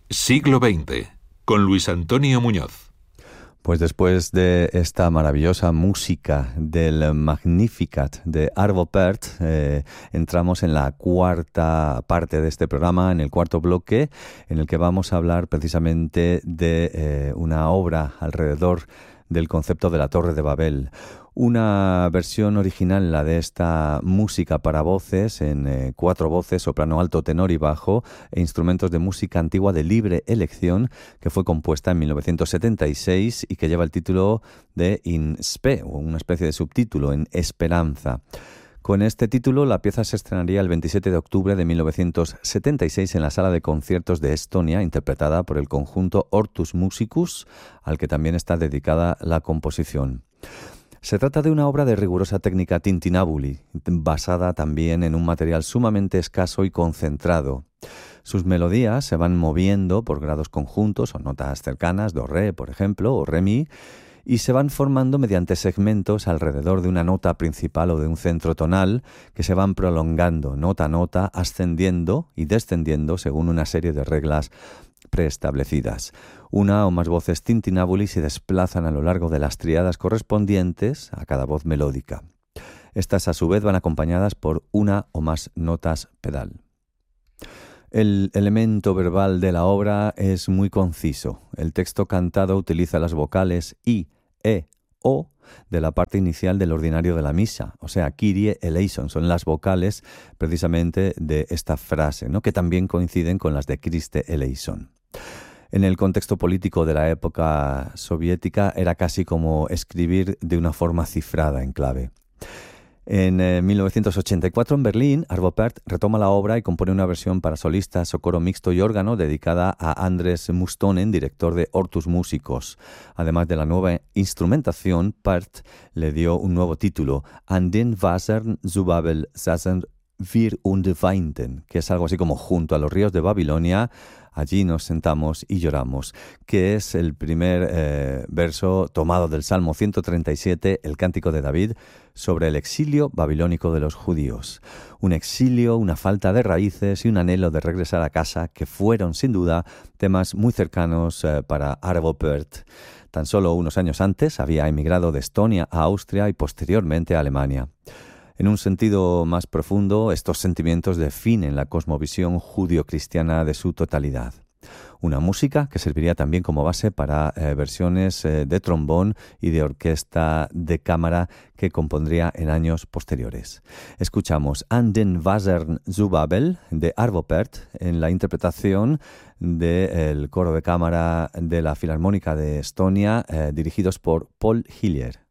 Siglo XX, con Luis Antonio Muñoz. Pues después de esta maravillosa música del Magnificat de Arvo Pärt, entramos en la cuarta parte de este programa, en el cuarto bloque, en el que vamos a hablar precisamente de una obra alrededor del concepto de la Torre de Babel. Una versión original, la de esta música para voces, en 4 voces, soprano, alto, tenor y bajo, e instrumentos de música antigua de libre elección, que fue compuesta en 1976 y que lleva el título de In Spe, o una especie de subtítulo, en Esperanza. Con este título, la pieza se estrenaría el 27 de octubre de 1976 en la sala de conciertos de Estonia, interpretada por el conjunto Hortus Musicus, al que también está dedicada la composición. Se trata de una obra de rigurosa técnica tintinnabuli, basada también en un material sumamente escaso y concentrado. Sus melodías se van moviendo por grados conjuntos o notas cercanas, do, re, por ejemplo, o re, mi, y se van formando mediante segmentos alrededor de una nota principal o de un centro tonal que se van prolongando nota a nota, ascendiendo y descendiendo según una serie de reglas preestablecidas. Una o más voces tintinnabuli se desplazan a lo largo de las tríadas correspondientes a cada voz melódica. Estas a su vez van acompañadas por una o más notas pedal. El elemento verbal de la obra es muy conciso. El texto cantado utiliza las vocales I, E, O de la parte inicial del ordinario de la misa, o sea, Kyrie eleison, son las vocales precisamente de esta frase, ¿no?, que también coinciden con las de Christe eleison. En el contexto político de la época soviética era casi como escribir de una forma cifrada en clave. En 1984 en Berlín, Arvo Pärt retoma la obra y compone una versión para solistas, coro mixto y órgano dedicada a Andres Mustonen, director de Hortus Musicus. Además de la nueva instrumentación, Pärt le dio un nuevo título, An den Wassern zu Babel saßen wir und weinten, que es algo así como junto a los ríos de Babilonia, allí nos sentamos y lloramos, que es el primer verso tomado del Salmo 137, el Cántico de David, sobre el exilio babilónico de los judíos. Un exilio, una falta de raíces y un anhelo de regresar a casa que fueron, sin duda, temas muy cercanos para Arvo Pärt. Tan solo unos años antes había emigrado de Estonia a Austria y posteriormente a Alemania. En un sentido más profundo, estos sentimientos definen la cosmovisión judio-cristiana de su totalidad. Una música que serviría también como base para versiones de trombón y de orquesta de cámara que compondría en años posteriores. Escuchamos An den Wassern zu Babel de Arvo Pärt en la interpretación del coro de cámara de la Filarmónica de Estonia, dirigidos por Paul Hillier.